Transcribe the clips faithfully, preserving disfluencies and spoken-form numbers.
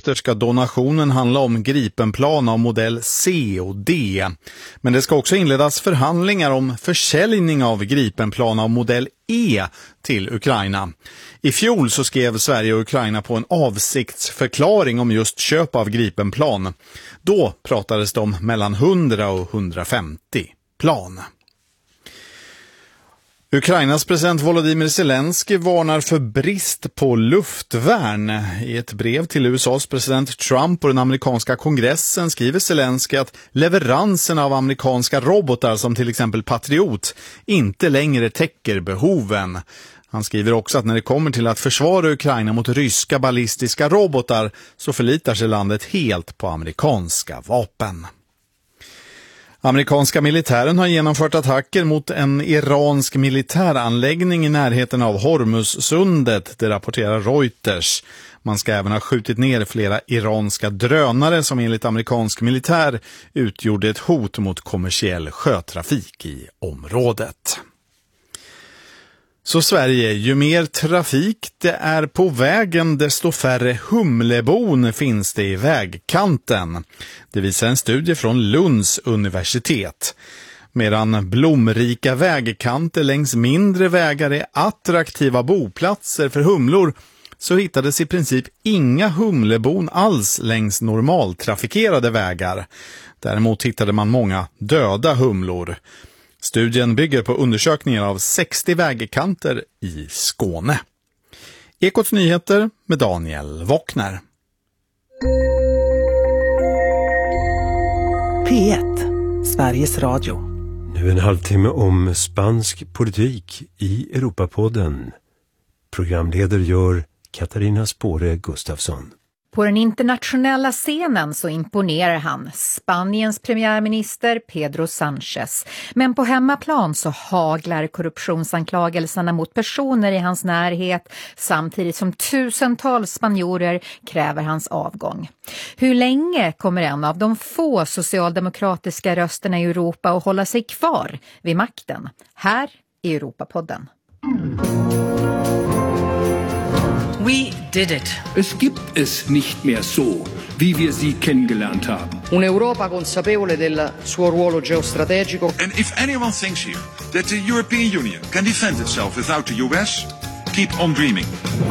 uppgifter ska donationen handla om Gripenplan av modell C och D. Men det ska också inledas förhandlingar om försäljning av Gripenplan av modell E till Ukraina. I fjol så skrev Sverige och Ukraina på en avsiktsförklaring om just köp av Gripenplan. Då pratades det om mellan hundra och hundrafemtio plan. Ukrainas president Volodymyr Zelensky varnar för brist på luftvärn. I ett brev till U S A:s president Trump och den amerikanska kongressen skriver Zelensky att leveransen av amerikanska robotar som till exempel Patriot inte längre täcker behoven. Han skriver också att när det kommer till att försvara Ukraina mot ryska ballistiska robotar så förlitar sig landet helt på amerikanska vapen. Amerikanska militären har genomfört attacker mot en iransk militäranläggning i närheten av Hormuzsundet, det rapporterar Reuters. Man ska även ha skjutit ner flera iranska drönare som enligt amerikansk militär utgjorde ett hot mot kommersiell sjötrafik i området. Så Sverige, ju mer trafik det är på vägen desto färre humlebon finns det i vägkanten. Det visar en studie från Lunds universitet. Medan blomrika vägkanter längs mindre vägar är attraktiva boplatser för humlor så hittades i princip inga humlebon alls längs normaltrafikerade vägar. Däremot hittade man många döda humlor. Studien bygger på undersökningar av sextio vägkanter i Skåne. Ekots nyheter med Daniel Wockner. P ett, Sveriges Radio. Nu en halvtimme om spansk politik i Europapodden. Programledare gör Katarina Spåre Gustafsson. På den internationella scenen så imponerar han, Spaniens premiärminister Pedro Sánchez. Men på hemmaplan så haglar korruptionsanklagelserna mot personer i hans närhet samtidigt som tusentals spanjorer kräver hans avgång. Hur länge kommer en av de få socialdemokratiska rösterna i Europa att hålla sig kvar vid makten? Här i Europapodden. We did it. Es gibt es nicht mehr so, wie wir sie kennengelernt haben. Un'Europa consapevole del suo ruolo geostrategico. And if anyone thinks here that the European Union can defend itself without the U S, keep on dreaming.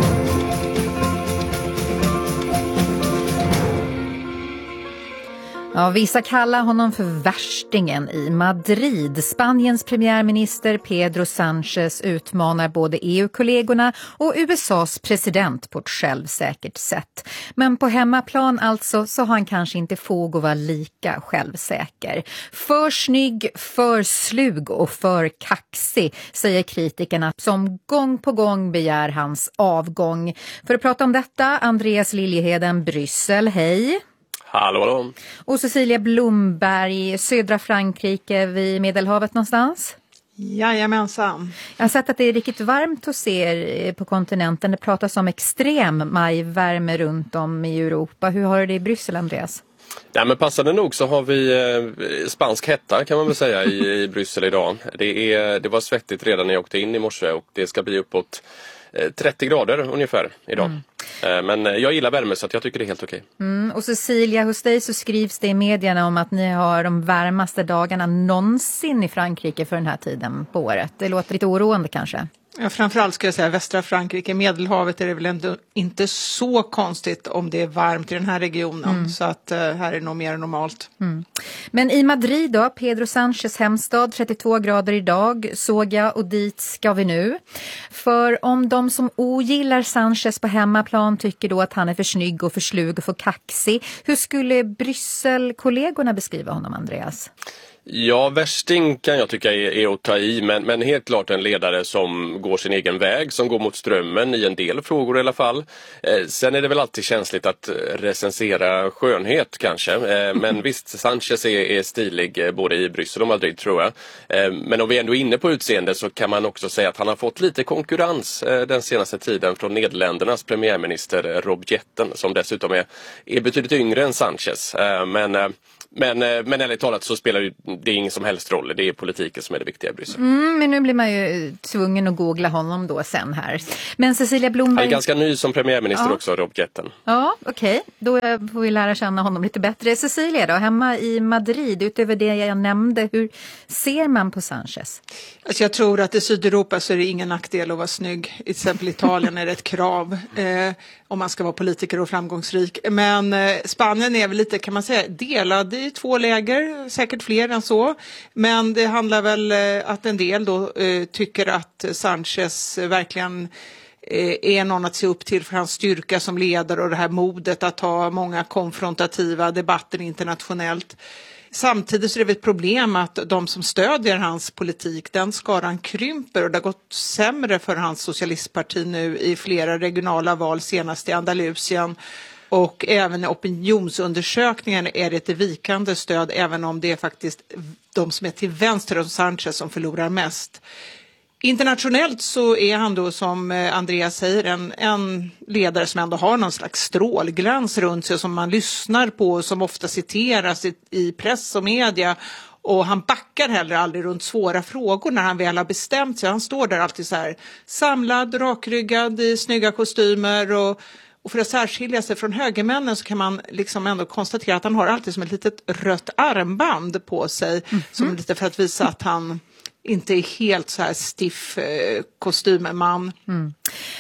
Ja, vissa kallar honom för värstingen i Madrid. Spaniens premiärminister Pedro Sánchez utmanar både E U-kollegorna och U S A:s president på ett självsäkert sätt. Men på hemmaplan alltså så har han kanske inte fog att vara lika självsäker. För snygg, för slug och för kaxig, säger kritikerna som gång på gång begär hans avgång. För att prata om detta, Andreas Liljeheden, Bryssel, hej! Hallå, hallå. Och Cecilia Blomberg, södra Frankrike vid Medelhavet någonstans? Jajamensan. Jag har sett att det är riktigt varmt hos er på kontinenten. Det pratas om extrem majvärme runt om i Europa. Hur har du det i Bryssel, Andreas? Ja, men passande nog så har vi eh, spansk hetta kan man väl säga i, i Bryssel idag. Det, är, det var svettigt redan när jag åkte in i morse och det ska bli uppåt trettio grader ungefär idag. Mm. Men jag gillar värme så att jag tycker det är helt okej. Mm. Och Cecilia, hos dig så skrivs det i medierna om att ni har de varmaste dagarna någonsin i Frankrike för den här tiden på året. Det låter lite oroande kanske. Ja, framförallt ska jag säga västra Frankrike, Medelhavet är det väl ändå inte så konstigt om det är varmt i den här regionen. Mm. Så att uh, här är det nog mer normalt. Mm. Men i Madrid då, Pedro Sánchez hemstad, trettiotvå grader idag såg jag och dit ska vi nu. För om de som ogillar Sánchez på hemmaplan tycker då att han är för snygg och för slug och för kaxig, hur skulle Bryssel-kollegorna beskriva honom, Andreas? Ja, värsting kan jag tycka är, är att ta i, men, men helt klart en ledare som går sin egen väg, som går mot strömmen i en del frågor i alla fall. Eh, sen är det väl alltid känsligt att recensera skönhet kanske, eh, men visst, Sánchez är, är stilig eh, både i Bryssel och Madrid tror jag. Eh, men om vi ändå är inne på utseende så kan man också säga att han har fått lite konkurrens eh, den senaste tiden från Nederländernas premiärminister Rob Jetten, som dessutom är, är betydligt yngre än Sánchez. Eh, men... Eh, Men, men ärligt talat så spelar ju, det är ingen som helst roll. Det är politiken som är det viktiga i Bryssel. Mm, men nu blir man ju tvungen att googla honom då sen här. Men Cecilia Blomberg... Han är ganska ny som premiärminister ja. också, Rob Jetten. Ja, okej. Okay. Då får vi lära känna honom lite bättre. Cecilia då, hemma i Madrid, utöver det jag nämnde, hur ser man på Sanchez? Alltså jag tror att i Sydeuropa så är det ingen nackdel att vara snygg. I exempel Italien är det ett krav eh, om man ska vara politiker och framgångsrik. Men eh, Spanien är väl lite, kan man säga, delad i två läger, säkert fler än så. Men det handlar väl eh, att en del då eh, tycker att Sanchez eh, verkligen eh, är någon att se upp till för hans styrka som ledare och det här modet att ha många konfrontativa debatter internationellt. Samtidigt så är det ett problem att de som stödjer hans politik, den skaran krymper och det har gått sämre för hans socialistparti nu i flera regionala val, senast i Andalusien. Och även i opinionsundersökningen är det ett vikande stöd, även om det är faktiskt de som är till vänster om Sanchez som förlorar mest. Internationellt så är han då, som Andreas säger, en, en ledare som ändå har någon slags strålglans runt sig som man lyssnar på och som ofta citeras i, i press och media. Och han backar heller aldrig runt svåra frågor när han väl har bestämt sig. Han står där alltid så här samlad, rakryggad i snygga kostymer och Och för att särskilja sig från högermännen så kan man liksom ändå konstatera att han har alltid som ett litet rött armband på sig. Mm-hmm. Som lite för att visa att han inte är helt så här stiff eh, kostymman. Mm.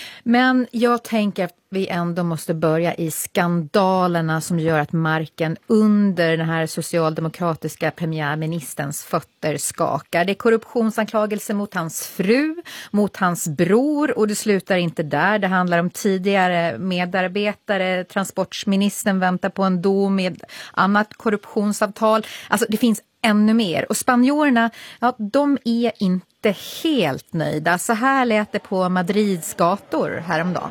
Men jag tänker att vi ändå måste börja i skandalerna som gör att marken under den här socialdemokratiska premiärministerns fötter skakar. Det är korruptionsanklagelser mot hans fru, mot hans bror, och det slutar inte där. Det handlar om tidigare medarbetare. Transportministern väntar på en dom med annat korruptionsavtal. Alltså det finns ännu mer. Och spanjorerna, ja, de är inte helt nöjda. Så här lät det på Madrids gator häromdagen.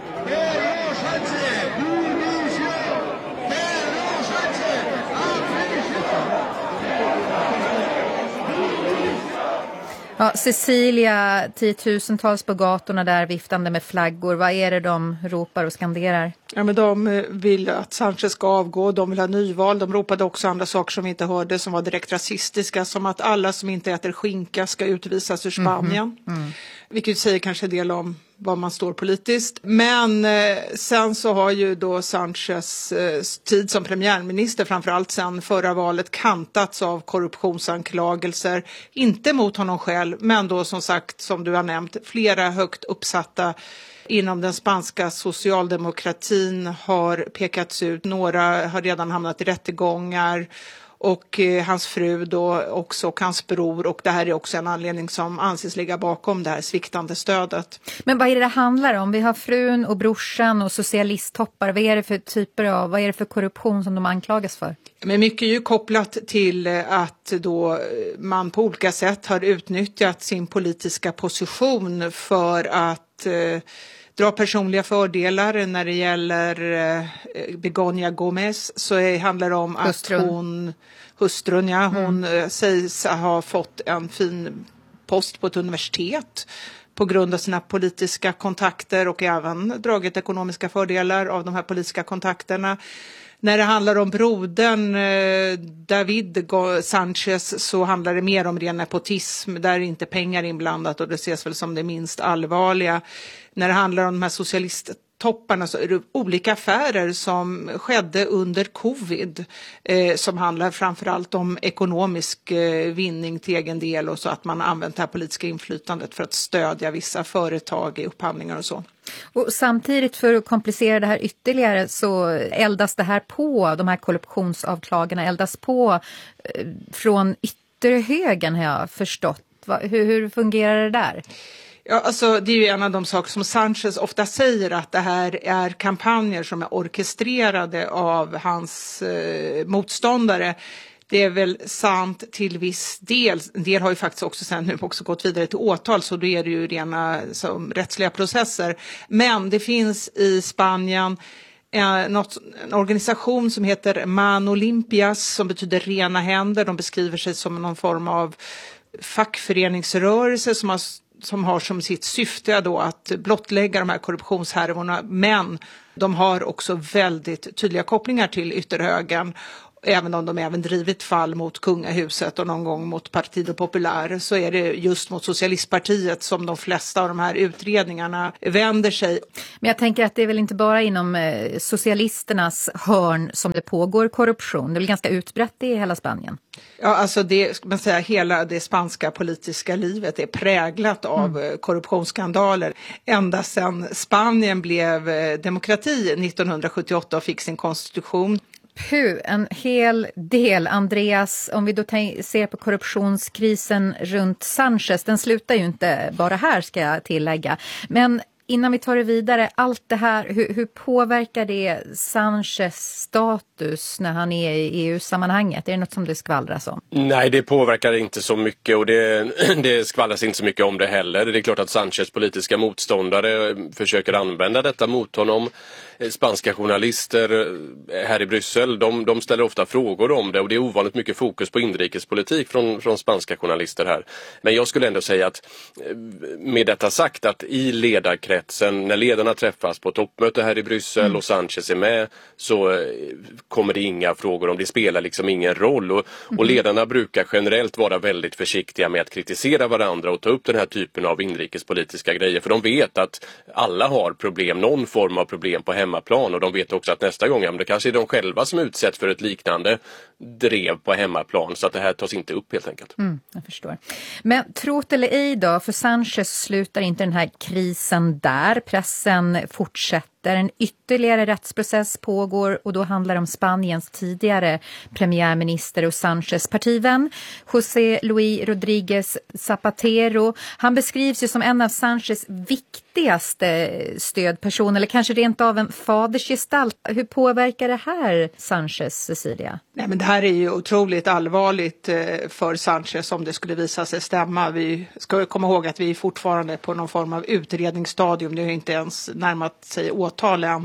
Ja, Cecilia, tiotusentals på gatorna där viftande med flaggor. Vad är det de ropar och skanderar? Ja, men de vill att Sanchez ska avgå, de vill ha nyval. De ropade också andra saker som vi inte hörde som var direkt rasistiska, som att alla som inte äter skinka ska utvisas ur Spanien. Mm-hmm. Mm. Vilket säger kanske en del om var man står politiskt. Men eh, sen så har ju då Sanchez eh, tid som premiärminister, framförallt sen förra valet, kantats av korruptionsanklagelser. Inte mot honom själv, men då som sagt, som du har nämnt, flera högt uppsatta inom den spanska socialdemokratin har pekats ut. Några har redan hamnat i rättegångar. Och eh, hans fru då också, och hans bror, och det här är också en anledning som anses ligga bakom det här sviktande stödet. Men vad är det det handlar om? Vi har frun och brorsan och socialisttoppar. Vad är det för typer av, vad är det för korruption som de anklagas för? Men mycket är ju kopplat till att då man på olika sätt har utnyttjat sin politiska position för att eh, dra personliga fördelar. När det gäller eh, Begoña Gómez så är, handlar det om hustrun. att hon, hustrun, ja, hon mm. sägs ha fått en fin post på ett universitet på grund av sina politiska kontakter och även dragit ekonomiska fördelar av de här politiska kontakterna. När det handlar om brodern eh, David Sanchez så handlar det mer om ren nepotism. Där är inte pengar inblandat och det ses väl som det minst allvarliga. När det handlar om de här socialisttopparna så är det olika affärer som skedde under covid. Eh, som handlar framförallt om ekonomisk eh, vinning till egen del och så att man har använt det här politiska inflytandet för att stödja vissa företag i upphandlingar och så. Och samtidigt, för att komplicera det här ytterligare, så eldas det här på, de här korruptionsavklagarna eldas på eh, från ytterhögen, har jag förstått. Va, hur, hur fungerar det där? Ja, alltså det är ju en av de saker som Sanchez ofta säger, att det här är kampanjer som är orkestrerade av hans eh, motståndare. Det är väl sant till viss del. En del har ju faktiskt också sen nu också gått vidare till åtal, så då är det ju rena som rättsliga processer. Men det finns i Spanien eh, något, en organisation som heter Mano Limpias, som betyder rena händer. De beskriver sig som någon form av fackföreningsrörelse som har som har som sitt syfte då att blottlägga de här korruptionshärvorna, men de har också väldigt tydliga kopplingar till ytterhögern. även om de även drivit fall mot kungahuset och någon gång mot Partido Popular, så är det just mot socialistpartiet som de flesta av de här utredningarna vänder sig. Men jag tänker att det är väl inte bara inom eh, socialisternas hörn som det pågår korruption. Det är väl ganska utbrett i hela Spanien? Ja, alltså det, ska man säga, hela det spanska politiska livet är präglat av mm. korruptionsskandaler. Ända sedan Spanien blev demokrati nittonhundrasjuttioåtta och fick sin konstitution. Puh, en hel del. Andreas, om vi då ser på korruptionskrisen runt Sánchez, den slutar ju inte bara här, ska jag tillägga. Men innan vi tar det vidare, allt det här, hur, hur påverkar det Sánchez status när han är i E U-sammanhanget? Är det något som det skvallras om? Nej, det påverkar inte så mycket och det, det skvallras inte så mycket om det heller. Det är klart att Sánchez politiska motståndare försöker använda detta mot honom. Spanska journalister här i Bryssel, de, de ställer ofta frågor om det och det är ovanligt mycket fokus på inrikespolitik från, från spanska journalister här. Men jag skulle ändå säga att med detta sagt att i ledarkretsen, när ledarna träffas på toppmöte här i Bryssel mm. och Sánchez är med, så kommer det inga frågor om det, spelar liksom ingen roll. Och, mm. och ledarna brukar generellt vara väldigt försiktiga med att kritisera varandra och ta upp den här typen av inrikespolitiska grejer, för de vet att alla har problem, någon form av problem på hemmaplan, och de vet också att nästa gång, ja, men det kanske är de själva som utsätts för ett liknande drev på hemmaplan, så att det här tas inte upp helt enkelt. Mm, jag förstår. Men trot eller ej då, för Sánchez slutar inte den här krisen där. Pressen fortsätter. En ytterligare rättsprocess pågår och då handlar det om Spaniens tidigare premiärminister och Sánchez partivän José Luis Rodríguez Zapatero. Han beskrivs ju som en av Sánchez viktigaste stödpersoner, eller kanske rent av en fadersgestalt. Hur påverkar det här Sánchez, Cecilia? Nej, men det här är ju otroligt allvarligt för Sánchez om det skulle visa sig stämma. Vi ska komma ihåg att vi är fortfarande på någon form av utredningsstadium. Det har inte ens närmat sig åtal än.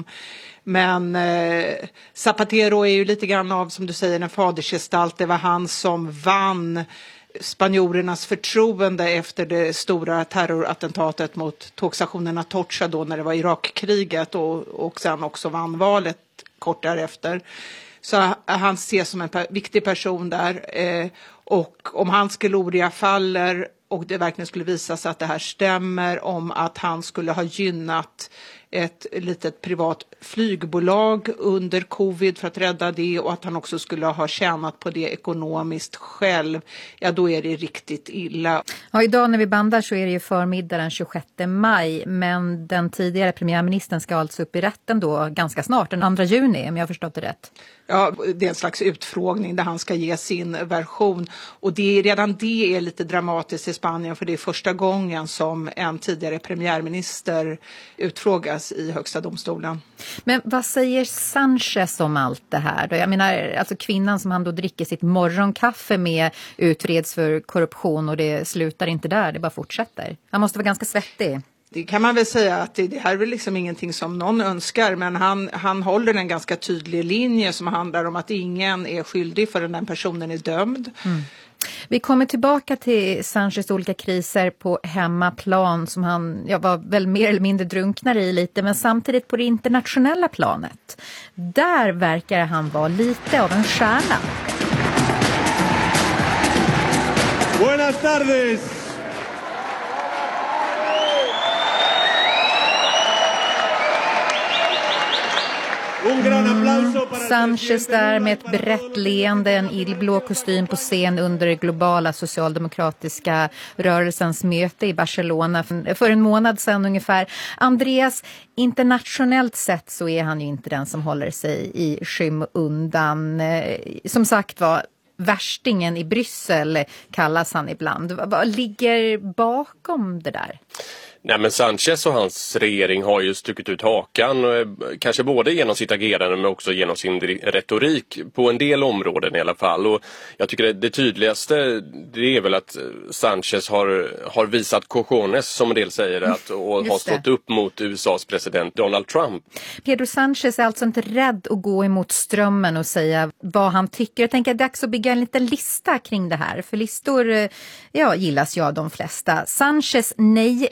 Men eh, Zapatero är ju lite grann av, som du säger, en fadersgestalt. Det var han som vann spanjorernas förtroende efter det stora terrorattentatet mot tågstationen Atocha då när det var Irakkriget, och, och sen också vann valet kort därefter. Så han ses som en per- viktig person där. Eh, och om hans gloria faller och det verkligen skulle visa sig att det här stämmer, om att han skulle ha gynnat ett litet privat flygbolag under covid för att rädda det, och att han också skulle ha tjänat på det ekonomiskt själv, ja då är det riktigt illa. Ja, idag när vi bandar så är det ju förmiddag den tjugosjätte maj, men den tidigare premiärministern ska alltså upp i rätten då ganska snart, den andra juni, om jag har förstått det rätt. Ja, det är en slags utfrågning där han ska ge sin version, och det är, redan det är lite dramatiskt i Spanien, för det är första gången som en tidigare premiärminister utfrågas i högsta domstolen. Men vad säger Sánchez om allt det här då? Jag menar, alltså kvinnan som han då dricker sitt morgonkaffe med utreds för korruption, och det slutar inte där, det bara fortsätter. Han måste vara ganska svettig. Det kan man väl säga att det, det här är väl liksom ingenting som någon önskar, men han, han håller en ganska tydlig linje som handlar om att ingen är skyldig förrän den personen är dömd. Mm. Vi kommer tillbaka till Sánchez olika kriser på hemmaplan som han ja, var väl mer eller mindre drunknare i lite, men samtidigt på det internationella planet. Där verkar han vara lite av en stjärna. Buenas tardes! Mm. Sánchez där med ett brett leende, en illblå kostym på scen under globala socialdemokratiska rörelsens möte i Barcelona för en månad sedan ungefär. Andreas, internationellt sett så är han ju inte den som håller sig i skymundan. Som sagt var, värstingen i Bryssel kallas han ibland. Vad ligger bakom det där? Nej, men Sánchez och hans regering har ju stuckit ut hakan, kanske både genom sitt agerande men också genom sin retorik på en del områden i alla fall. Och jag tycker det tydligaste det är väl att Sánchez har, har visat cojones, som en del säger, att, och har stått upp mot U S A:s president Donald Trump. Pedro Sánchez är alltså inte rädd att gå emot strömmen och säga vad han tycker. Jag tänker att det är dags att bygga en liten lista kring det här, för listor ja, gillas ju av de flesta. Sánchez nej-lista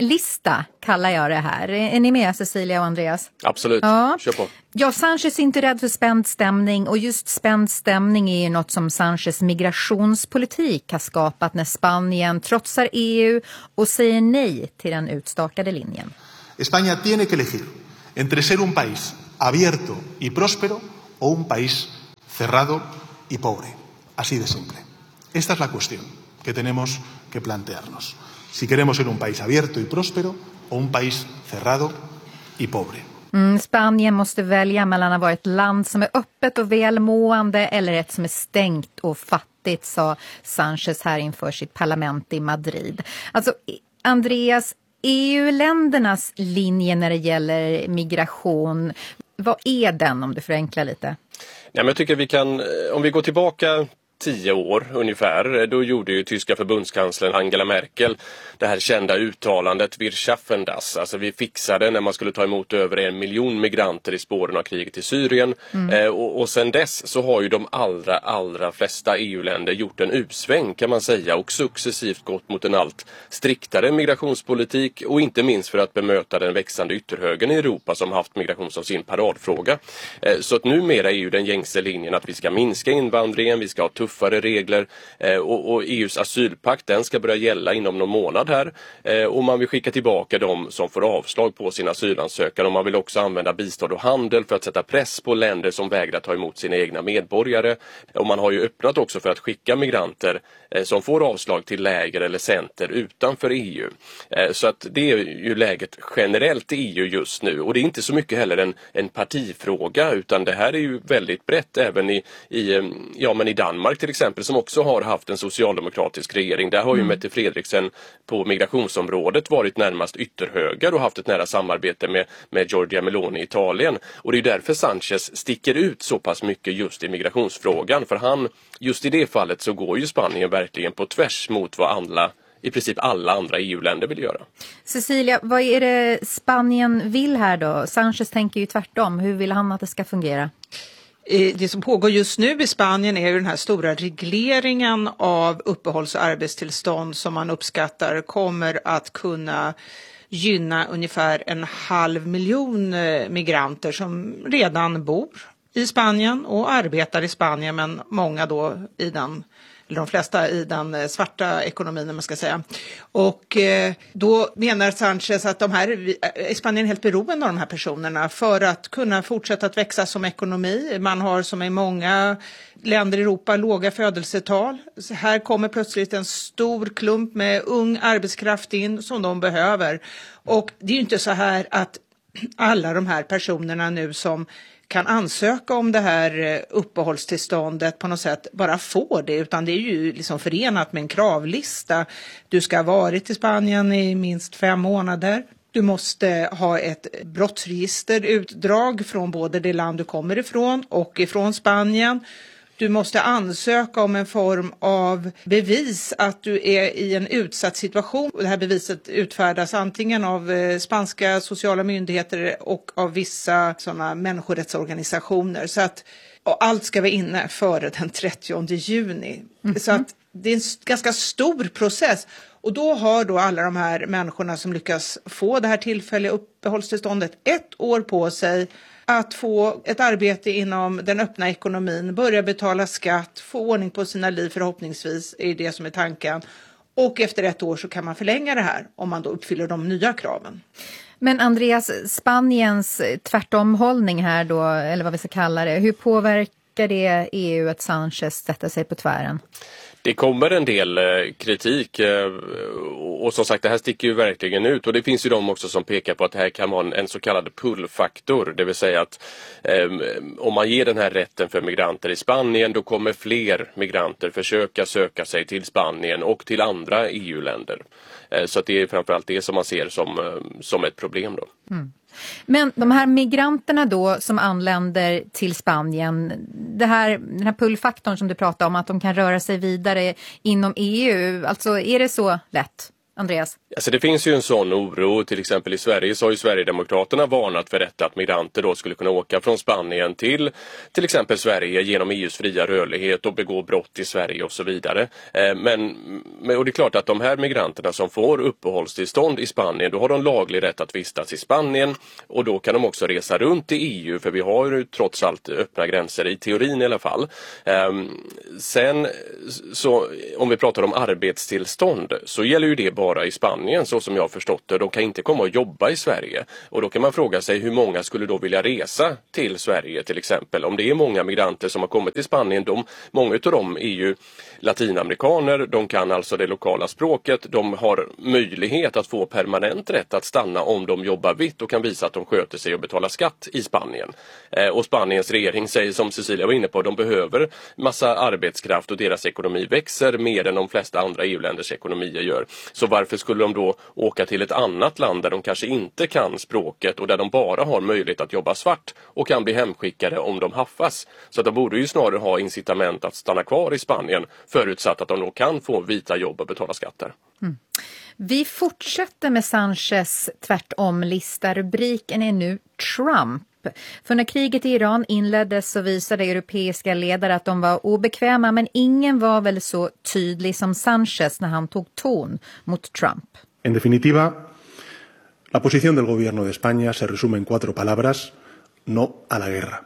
sista kallar jag det här. Är ni med, Cecilia och Andreas? Absolut, ja. Kör på. Ja, Sanchez är inte rädd för spänd stämning, och just spänd stämning är ju något som Sanchez migrationspolitik har skapat när Spanien trotsar E U och säger nej till den utstakade linjen. España tiene que elegir entre ser un país abierto y próspero o un país cerrado y pobre. Así de simple. Esta es la cuestión que tenemos que plantearnos. Si queremos ser un país abierto y próspero o un país cerrado y pobre. Mm, Spanien måste välja mellan att vara ett land som är öppet och välmående eller ett som är stängt och fattigt, sa Sanchez här inför sitt parlament i Madrid. Alltså, Andreas, E U-ländernas linje när det gäller migration, vad är den, om du förenklar lite? Ja, men jag tycker vi kan, om vi går tillbaka tio år ungefär, då gjorde ju tyska förbundskanslern Angela Merkel det här kända uttalandet Wir schaffen das, alltså vi fixade, när man skulle ta emot över en miljon migranter i spåren av kriget i Syrien. Mm. Eh, och, och sen dess så har ju de allra, allra flesta E U-länder gjort en utsväng, kan man säga, och successivt gått mot en allt striktare migrationspolitik, och inte minst för att bemöta den växande ytterhögern i Europa som haft migration som sin paradfråga. Eh, så att numera är ju den gängse linjen att vi ska minska invandringen, vi ska ha tuffare regler, eh, och, och E U:s asylpakt, den ska börja gälla inom någon månad här, eh, och man vill skicka tillbaka de som får avslag på sin asylansökan, och man vill också använda bistånd och handel för att sätta press på länder som vägrar ta emot sina egna medborgare, och man har ju öppnat också för att skicka migranter eh, som får avslag till läger eller center utanför E U. Eh, så att det är ju läget generellt i E U just nu, och det är inte så mycket heller en, en partifråga, utan det här är ju väldigt brett även i, i, ja, men i Danmark till exempel, som också har haft en socialdemokratisk regering. Där har ju mm. Mette Frederiksen på migrationsområdet varit närmast ytterhöger och haft ett nära samarbete med, med Giorgia Meloni i Italien. Och det är därför Sanchez sticker ut så pass mycket just i migrationsfrågan. För han, just i det fallet så går ju Spanien verkligen på tvärs mot vad alla, i princip alla andra E U-länder vill göra. Cecilia, vad är det Spanien vill här då? Sanchez tänker ju tvärtom. Hur vill han att det ska fungera? Det som pågår just nu i Spanien är ju den här stora regleringen av uppehålls- och arbetstillstånd som man uppskattar kommer att kunna gynna ungefär en halv miljon migranter som redan bor i Spanien och arbetar i Spanien, men många då i den, eller de flesta i den svarta ekonomin, man ska säga. Och eh, då menar Sanchez att de här, Spanien är helt beroende av de här personerna för att kunna fortsätta att växa som ekonomi. Man har, som i många länder i Europa, låga födelsetal. Så här kommer plötsligt en stor klump med ung arbetskraft in som de behöver. Och det är ju inte så här att alla de här personerna nu som kan ansöka om det här uppehållstillståndet på något sätt bara får det, utan det är ju liksom förenat med en kravlista. Du ska ha varit i Spanien i minst fem månader. Du måste ha ett brottsregisterutdrag från både det land du kommer ifrån och ifrån Spanien. Du måste ansöka om en form av bevis att du är i en utsatt situation. Det här beviset utfärdas antingen av spanska sociala myndigheter och av vissa sådana människorättsorganisationer. Så att och allt ska vara inne före den trettionde juni. Mm-hmm. Så att det är en ganska stor process. Och då har då alla de här människorna som lyckas få det här tillfälliga uppehållstillståndet ett år på sig att få ett arbete inom den öppna ekonomin, börja betala skatt, få ordning på sina liv förhoppningsvis, är det som är tanken. Och efter ett år så kan man förlänga det här om man då uppfyller de nya kraven. Men Andreas, Spaniens tvärtomhållning här då, eller vad vi ska kalla det, hur påverkar det E U att Sanchez sätter sig på tvären? Det kommer en del eh, kritik eh, och, och som sagt det här sticker ju verkligen ut, och det finns ju de också som pekar på att det här kan vara en, en så kallad pull-faktor, det vill säga att eh, om man ger den här rätten för migranter i Spanien, då kommer fler migranter försöka söka sig till Spanien och till andra E U-länder. Eh, så att det är framförallt det som man ser som, eh, som ett problem då. Mm. Men de här migranterna då som anländer till Spanien, det här, den här pullfaktorn som du pratade om, att de kan röra sig vidare inom E U, alltså är det så lätt? Andreas? Alltså det finns ju en sån oro. Till exempel i Sverige så har ju Sverigedemokraterna varnat för detta, att migranter då skulle kunna åka från Spanien till till exempel Sverige genom E U:s fria rörlighet och begå brott i Sverige och så vidare. Men, och det är klart att de här migranterna som får uppehållstillstånd i Spanien, då har de laglig rätt att vistas i Spanien och då kan de också resa runt i E U, för vi har ju trots allt öppna gränser i teorin i alla fall. Sen så om vi pratar om arbetstillstånd så gäller ju det bara i Spanien så som jag har förstått det. De kan inte komma och jobba i Sverige. Och då kan man fråga sig hur många skulle då vilja resa till Sverige till exempel. Om det är många migranter som har kommit till Spanien, de, många av dem är ju latinamerikaner, de kan alltså det lokala språket, de har möjlighet att få permanent rätt att stanna om de jobbar vitt och kan visa att de sköter sig och betalar skatt i Spanien. Eh, och Spaniens regering säger, som Cecilia var inne på, de behöver massa arbetskraft och deras ekonomi växer mer än de flesta andra E U-länders ekonomier gör. Så varför skulle de då åka till ett annat land där de kanske inte kan språket och där de bara har möjlighet att jobba svart och kan bli hemskickade om de haffas? Så de borde ju snarare ha incitament att stanna kvar i Spanien, förutsatt att de då kan få vita jobb och betala skatter. Mm. Vi fortsätter med Sanchez tvärtom-lista. Rubriken är nu Trump. För när kriget i Iran inleddes så visade europeiska ledare att de var obekväma, men ingen var väl så tydlig som Sanchez när han tog ton mot Trump. En definitiva, la posición del gobierno de España se resume en cuatro palabras: no a la guerra.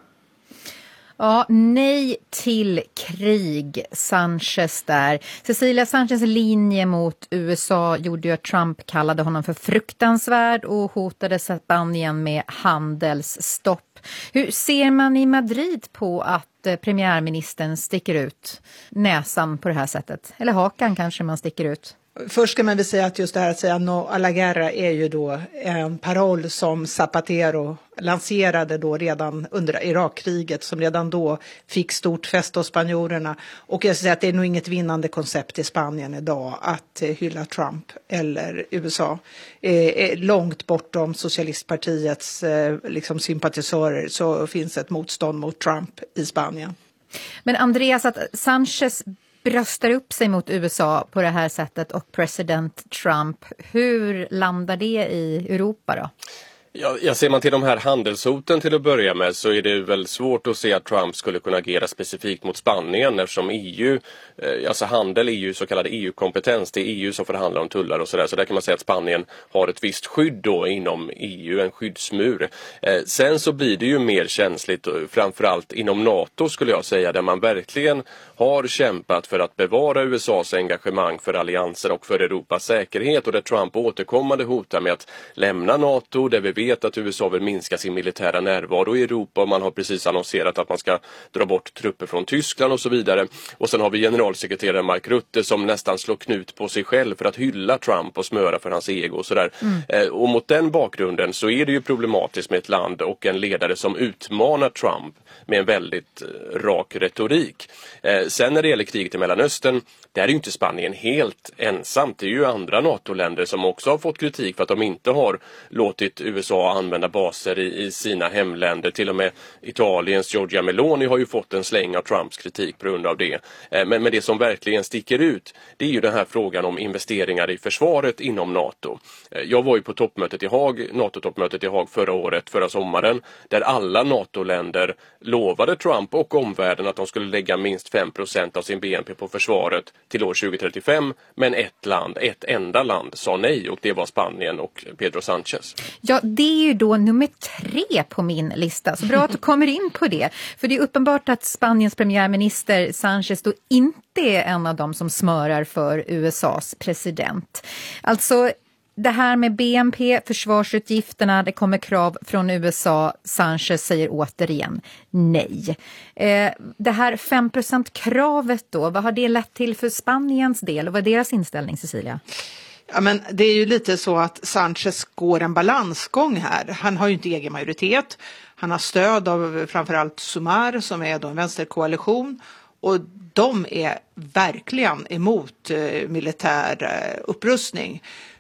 Ja, nej till krig, Sanchez där. Cecilia, Sanchez linje mot U S A gjorde ju att Trump kallade honom för fruktansvärd och hotade Spanien med handelsstopp. Hur ser man i Madrid på att premiärministern sticker ut näsan på det här sättet? Eller hakan kanske man sticker ut? Först ska man väl säga att just det här att säga no a la guerra är ju då en paroll som Zapatero lanserade då redan under Irakkriget, som redan då fick stort fäste hos spanjorerna. Och jag ska säga att det är nog inget vinnande koncept i Spanien idag att hylla Trump eller U S A. Eh, långt bortom socialistpartiets eh, liksom sympatisörer så finns ett motstånd mot Trump i Spanien. Men Andreas, att Sanchez bröstar upp sig mot U S A på det här sättet och president Trump, hur landar det i Europa då? Ja, jag ser man till de här handelshoten till att börja med så är det väl svårt att se att Trump skulle kunna agera specifikt mot Spanien eftersom E U, eh, alltså handel är ju så kallad E U-kompetens, det är E U som förhandlar om tullar och sådär, så där kan man säga att Spanien har ett visst skydd då inom E U, en skyddsmur. Eh, sen så blir det ju mer känsligt framförallt inom NATO skulle jag säga, där man verkligen har kämpat för att bevara U S A:s engagemang för allianser och för Europas säkerhet och där Trump återkommande hotar med att lämna NATO, där vi vet att U S A vill minska sin militära närvaro i Europa och man har precis annonserat att man ska dra bort trupper från Tyskland och så vidare. Och sen har vi generalsekreterare Mark Rutte som nästan slår knut på sig själv för att hylla Trump och smöra för hans ego och sådär. Mm. Eh, och mot den bakgrunden så är det ju problematiskt med ett land och en ledare som utmanar Trump med en väldigt eh, rak retorik. Eh, sen när det gäller kriget i Mellanöstern, där är ju inte Spanien helt ensamt. Det är ju andra NATO-länder som också har fått kritik för att de inte har låtit U S A använda baser i, i sina hemländer. Till och med Italiens Giorgia Meloni har ju fått en släng av Trumps kritik på grund av det. Eh, men, men det som verkligen sticker ut, det är ju den här frågan om investeringar i försvaret inom NATO. Eh, jag var ju på toppmötet i Haag, NATO-toppmötet i Haag förra året, förra sommaren, där alla NATO-länder lovade Trump och omvärlden att de skulle lägga minst fem procent av sin B N P på försvaret till år tjugo trettiofem, men ett land, ett enda land sa nej och det var Spanien och Pedro Sanchez. Ja, det är ju då nummer tre på min lista, så bra att du kommer in på det. För det är uppenbart att Spaniens premiärminister Sanchez då inte är en av dem som smörar för U S A:s president. Alltså det här med B N P, försvarsutgifterna, det kommer krav från U S A. Sanchez säger återigen nej. Eh, det här fem procent-kravet då, vad har det lett till för Spaniens del och vad är deras inställning, Cecilia? Ja, men det är ju lite så att Sanchez går en balansgång här. Han har ju inte egen majoritet. Han har stöd av framförallt Sumar som är då en vänsterkoalition. Och de är verkligen emot eh, militär eh, upprustning.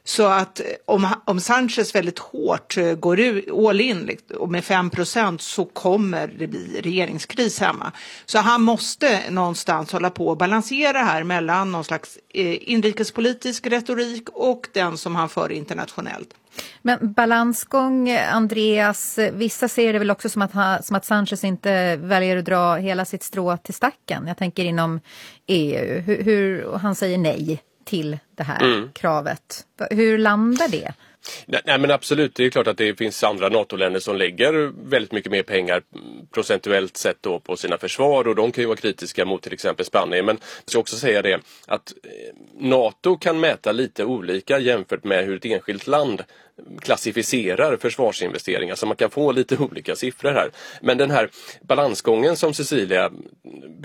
Så att om, om Sanchez väldigt hårt går ur, all in och med fem procent så kommer det bli regeringskris hemma. Så han måste någonstans hålla på och balansera här mellan någon slags eh, inrikespolitisk retorik och den som han för internationellt. Men balansgång, Andreas, vissa ser det väl också som att, ha, som att Sanchez inte väljer att dra hela sitt strå till stacken. Jag tänker inom E U, hur, hur han säger nej till det här mm. kravet. Hur landar det? Nej, nej men absolut, det är klart att det finns andra NATO-länder som lägger väldigt mycket mer pengar procentuellt sett då på sina försvar och de kan ju vara kritiska mot till exempel Spanien. Men jag ska också säga det att NATO kan mäta lite olika jämfört med hur ett enskilt land klassificerar försvarsinvesteringar, så man kan få lite olika siffror här. Men den här balansgången som Cecilia